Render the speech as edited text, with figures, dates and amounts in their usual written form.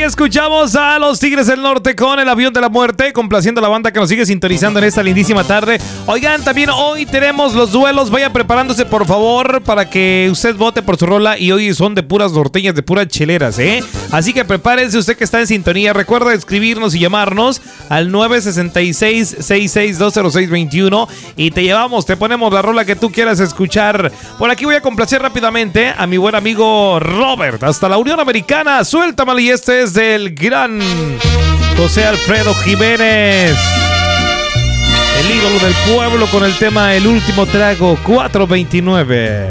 Ahí escuchamos a los Tigres del Norte con El Avión de la Muerte, complaciendo a la banda que nos sigue sintonizando en esta lindísima tarde. Oigan, también hoy tenemos los duelos. Vaya preparándose, por favor, para que usted vote por su rola. Y hoy son de puras norteñas, de puras cheleras, ¿eh? Así que prepárense usted que está en sintonía. Recuerda escribirnos y llamarnos al 966-6620621 y te llevamos, te ponemos la rola que tú quieras escuchar. Por aquí voy a complacer rápidamente a mi buen amigo Robert, hasta la Unión Americana. Suéltamelo, y este es del gran José Alfredo Jiménez, el ídolo del pueblo, con el tema El Último Trago, 429.